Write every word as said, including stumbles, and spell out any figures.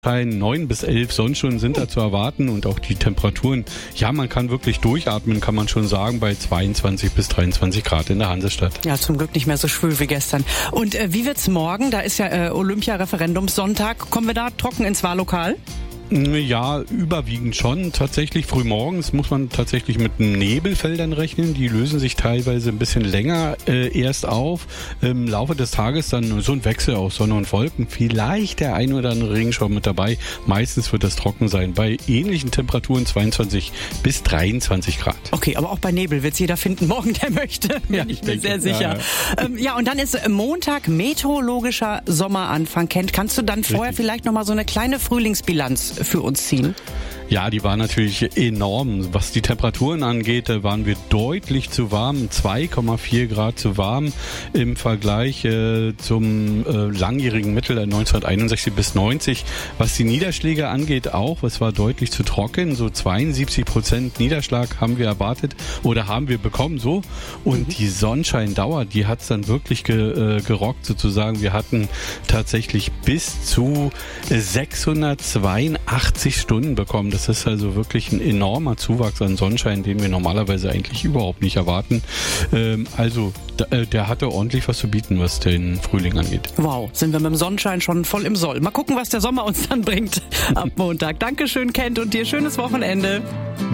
neun bis elf Sonnenstunden sind da zu erwarten und auch die Temperaturen, ja, man kann wirklich durchatmen, kann man schon sagen, bei zweiundzwanzig bis dreiundzwanzig Grad in der Hansestadt. Ja, zum Glück nicht mehr so schwül wie gestern. Und äh, wie wird's morgen? Da ist ja äh, Olympia-Referendumssonntag. Kommen wir da trocken ins Wahllokal? Ja, überwiegend schon. Tatsächlich frühmorgens muss man tatsächlich mit Nebelfeldern rechnen. Die lösen sich teilweise ein bisschen länger äh, erst auf. Im Laufe des Tages dann so ein Wechsel aus Sonne und Wolken. Vielleicht der ein oder andere Regenschauer mit dabei. Meistens wird das trocken sein. Bei ähnlichen Temperaturen zweiundzwanzig bis dreiundzwanzig Grad. Okay, aber auch bei Nebel wird's jeder finden, morgen der möchte. Bin Ja, ich ich mir denke, sehr sicher. ja, ja. Ähm, ja, und dann ist Montag meteorologischer Sommeranfang. Kent, kannst du dann vorher Richtig. vielleicht noch mal so eine kleine Frühlingsbilanz für uns ziehen? Ja, die war natürlich enorm. Was die Temperaturen angeht, da waren wir deutlich zu warm, zwei Komma vier Grad zu warm im Vergleich äh, zum äh, langjährigen Mittel neunzehnhunderteinundsechzig bis neunzig. Was die Niederschläge angeht auch, es war deutlich zu trocken, so zweiundsiebzig Prozent Niederschlag haben wir erwartet oder haben wir bekommen so. Und mhm. die Sonnenscheindauer, die hat's dann wirklich ge, äh, gerockt sozusagen. Wir hatten tatsächlich bis zu sechshundertzweiundachtzig Stunden bekommen. Das ist also wirklich ein enormer Zuwachs an Sonnenschein, den wir normalerweise eigentlich überhaupt nicht erwarten. Ähm, also der, der hatte ordentlich was zu bieten, was den Frühling angeht. Wow, sind wir mit dem Sonnenschein schon voll im Soll. Mal gucken, was der Sommer uns dann bringt ab Montag. Dankeschön, Kent, und dir schönes Wochenende.